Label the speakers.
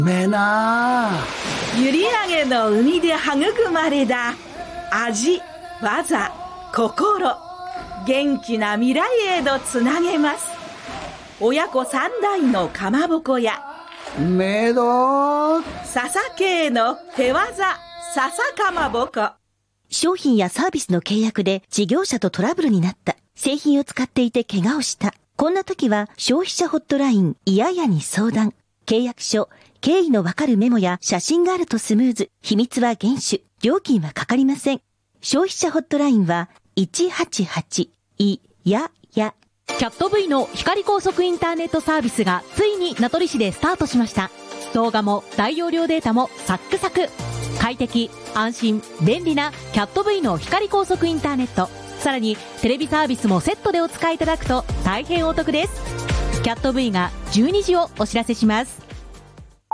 Speaker 1: めな
Speaker 2: 閖上の海で育まれた味、技、心、元気な未来へとつなげます。親子三代のかまぼこや
Speaker 1: めど
Speaker 2: 笹系の手技笹かまぼこ。
Speaker 3: 商品やサービスの契約で事業者とトラブルになった。製品を使っていて怪我をした。こんな時は消費者ホットラインいややに相談。契約書、経緯のわかるメモや写真があるとスムーズ。秘密は厳守。料金はかかりません。消費者ホットラインは188いやや。
Speaker 4: キャット V の光高速インターネットサービスがついに名取市でスタートしました。動画も大容量データもサックサク。快適、安心、便利なキャット V の光高速インターネット。さらにテレビサービスもセットでお使いいただくと大変お得です。キャット V が12時をお知らせします。